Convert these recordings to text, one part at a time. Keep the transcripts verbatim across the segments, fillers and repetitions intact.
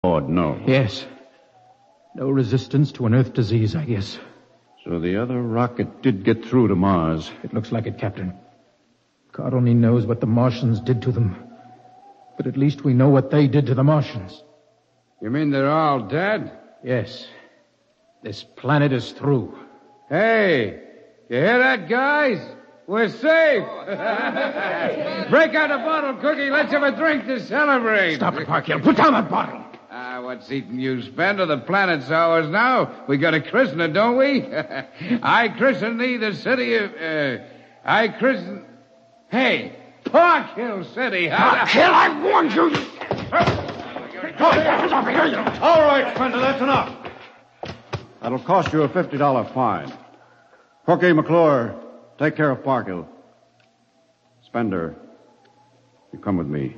Lord, no. Yes. No resistance to an Earth disease, I guess. So the other rocket did get through to Mars. It looks like it, Captain. God only knows what the Martians did to them. But at least we know what they did to the Martians. You mean they're all dead? Yes. This planet is through. Hey, you hear that, guys? We're safe. Break out a bottle, Cookie. Let's have a drink to celebrate. Stop it, Parkhill. Put down that bottle. Ah, uh, what's eating you, Spender? The planet's ours now. We got to christen it, don't we? I christen thee the city of... Uh, I christen... Hey, Parkhill City. Parkhill, I warned you. All right, Spender, that's enough. That'll cost you a fifty dollar fine. Cookie, McClure, take care of Parkhill. Spender, you come with me.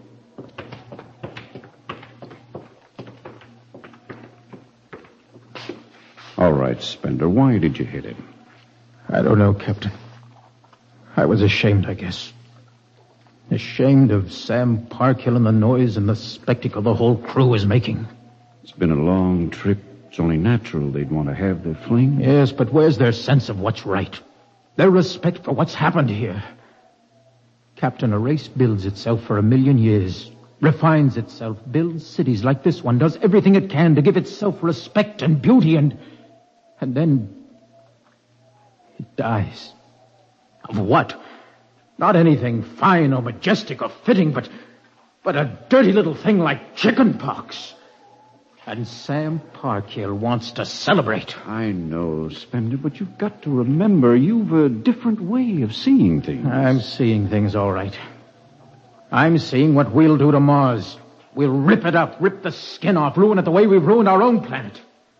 All right, Spender, why did you hit him? I don't know, Captain. I was ashamed, I guess. Ashamed of Sam Parkhill and the noise and the spectacle the whole crew is making. It's been a long trip. It's only natural they'd want to have their fling. Yes, but where's their sense of what's right? Their respect for what's happened here? Captain, a race builds itself for a million years, refines itself, builds cities like this one, does everything it can to give itself respect and beauty, and... and then... it dies. Of what? Not anything fine or majestic or fitting, but... but a dirty little thing like chicken pox. And Sam Parkhill wants to celebrate. I know, Spender, but you've got to remember you've a different way of seeing things. I'm seeing things all right. I'm seeing what we'll do to Mars. We'll rip it up, rip the skin off, ruin it the way we've ruined our own planet.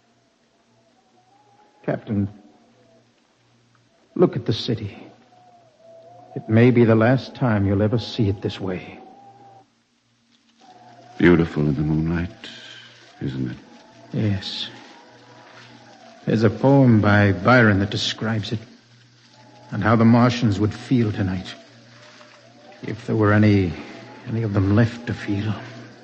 Captain, look at the city. It may be the last time you'll ever see it this way. Beautiful in the moonlight, isn't it? Yes. There's a poem by Byron that describes it, and how the Martians would feel tonight, if there were any, any of them left to feel.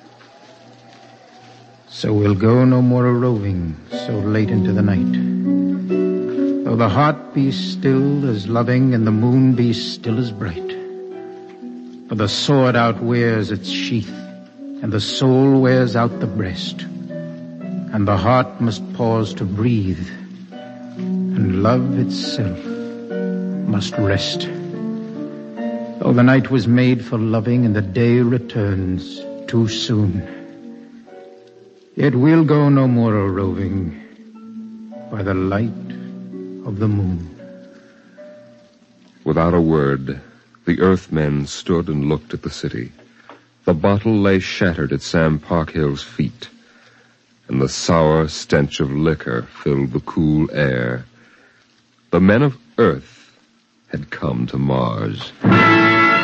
So we'll go no more a-roving so late into the night, though the heart be still as loving and the moon be still as bright. For the sword outwears its sheath, and the soul wears out the breast, and the heart must pause to breathe, and love itself must rest. Though the night was made for loving and the day returns too soon, yet we'll go no more a-roving by the light of the moon. Without a word, the Earthmen stood and looked at the city. The bottle lay shattered at Sam Parkhill's feet, and the sour stench of liquor filled the cool air. The men of Earth had come to Mars.